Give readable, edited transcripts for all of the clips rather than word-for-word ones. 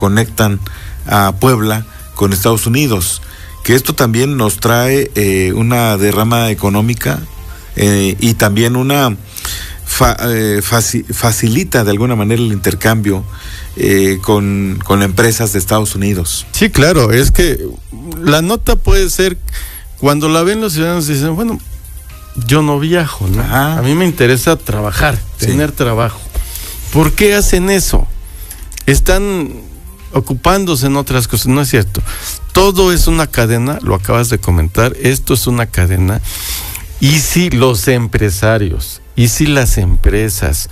conectan a Puebla con Estados Unidos, que esto también nos trae una derrama económica y también una facilita de alguna manera el intercambio con empresas de Estados Unidos. Sí, claro, es que la nota puede ser, cuando la ven los ciudadanos dicen, bueno, yo no viajo, ¿no? Ajá. A mí me interesa trabajar, tener trabajo. ¿Por qué hacen eso? Están ocupándose en otras cosas, no es cierto. Todo es una cadena, lo acabas de comentar, esto es una cadena. Y si los empresarios, y si las empresas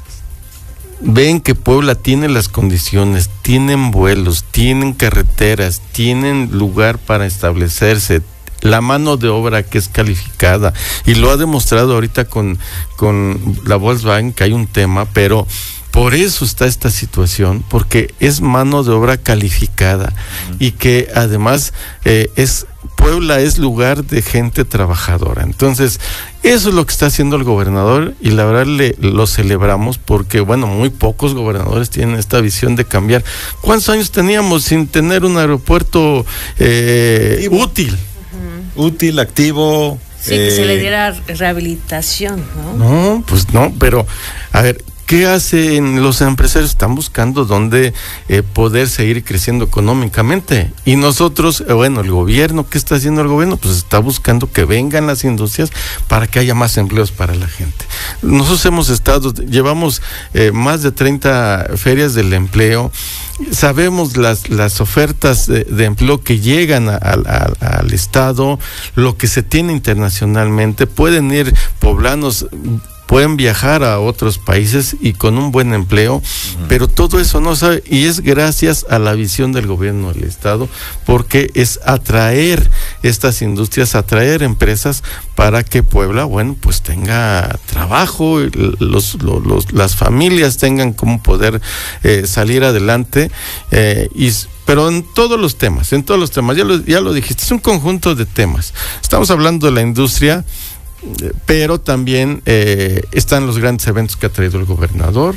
ven que Puebla tiene las condiciones, tienen vuelos, tienen carreteras, tienen lugar para establecerse, la mano de obra que es calificada, y lo ha demostrado ahorita con la Volkswagen, que hay un tema, pero por eso está esta situación, porque es mano de obra calificada, y que además Puebla es lugar de gente trabajadora. Entonces, eso es lo que está haciendo el gobernador, y la verdad lo celebramos, porque bueno, muy pocos gobernadores tienen esta visión de cambiar. ¿Cuántos años teníamos sin tener un aeropuerto útil? Útil, activo. Sí, que se le diera rehabilitación, ¿no? No, pues no, pero a ver, ¿qué hacen los empresarios? Están buscando dónde poder seguir creciendo económicamente. Y nosotros, bueno, el gobierno, ¿qué está haciendo el gobierno? Pues está buscando que vengan las industrias para que haya más empleos para la gente. Nosotros llevamos más de 30 ferias del empleo. Sabemos las ofertas de empleo que llegan al Estado, lo que se tiene internacionalmente. Pueden ir poblanos, pueden viajar a otros países y con un buen empleo, pero todo eso no sabe, y es gracias a la visión del gobierno del Estado, porque es atraer estas industrias, atraer empresas para que Puebla, bueno, pues tenga trabajo, las familias tengan cómo poder salir adelante, pero en todos los temas, ya lo dijiste, es un conjunto de temas. Estamos hablando de la industria, pero también están los grandes eventos que ha traído el gobernador.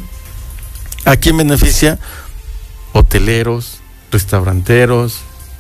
¿A quién beneficia? Hoteleros, restauranteros.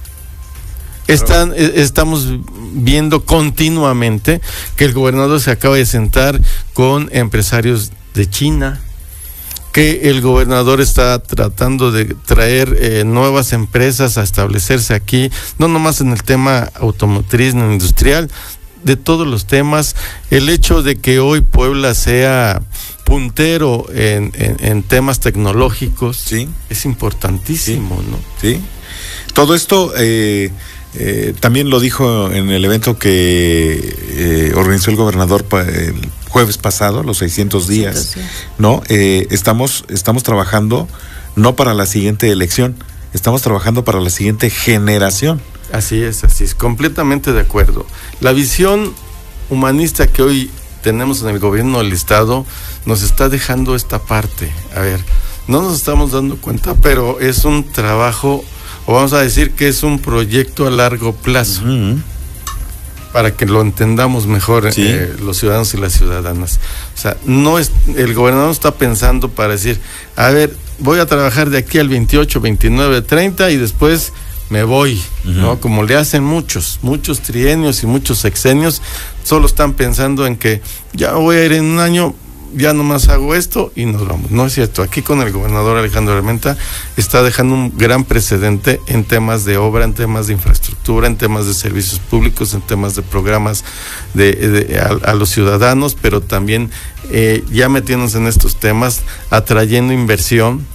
Estamos viendo continuamente que el gobernador se acaba de sentar con empresarios de China, que el gobernador está tratando de traer nuevas empresas a establecerse aquí, no nomás en el tema automotriz ni industrial, de todos los temas. El hecho de que hoy Puebla sea puntero en temas tecnológicos, sí, es importantísimo, sí, ¿no? Sí. Todo esto también lo dijo en el evento que organizó el gobernador el jueves pasado, los 600 días, ¿no? Estamos trabajando no para la siguiente elección, estamos trabajando para la siguiente generación. Así es, completamente de acuerdo. La visión humanista que hoy tenemos en el gobierno del Estado nos está dejando esta parte. A ver, no nos estamos dando cuenta, pero es un trabajo, o vamos a decir que es un proyecto a largo plazo, para que lo entendamos mejor, sí, los ciudadanos y las ciudadanas. O sea, el gobernador está pensando para decir, a ver, voy a trabajar de aquí al 28, 29, 30 y después me voy, ¿no? Como le hacen muchos trienios y muchos sexenios, solo están pensando en que ya voy a ir en un año, ya nomás hago esto y nos vamos. No es cierto. Aquí con el gobernador Alejandro Armenta está dejando un gran precedente en temas de obra, en temas de infraestructura, en temas de servicios públicos, en temas de programas a los ciudadanos, pero también ya metiéndonos en estos temas, atrayendo inversión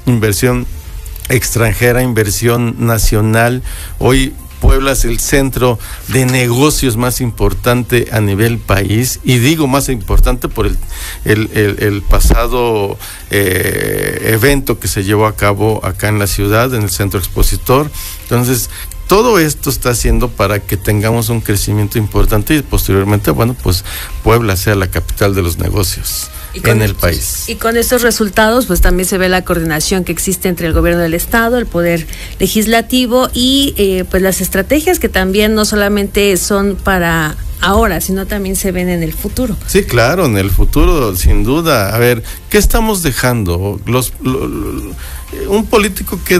extranjera, inversión nacional. Hoy Puebla es el centro de negocios más importante a nivel país, y digo más importante por el pasado evento que se llevó a cabo acá en la ciudad, en el centro expositor. Entonces, todo esto está haciendo para que tengamos un crecimiento importante y posteriormente, bueno, pues Puebla sea la capital de los negocios en el país. Y con estos resultados, pues también se ve la coordinación que existe entre el gobierno del Estado, el Poder Legislativo y pues las estrategias que también no solamente son para ahora, sino también se ven en el futuro. Sí, claro, en el futuro, sin duda. A ver, ¿qué estamos dejando? Un político que